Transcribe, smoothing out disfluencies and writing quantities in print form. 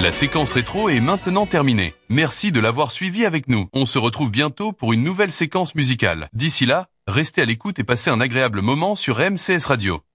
La séquence rétro est maintenant terminée. Merci de l'avoir suivi avec nous. On se retrouve bientôt pour une nouvelle séquence musicale. D'ici là, restez à l'écoute et passez un agréable moment sur MCS Radio.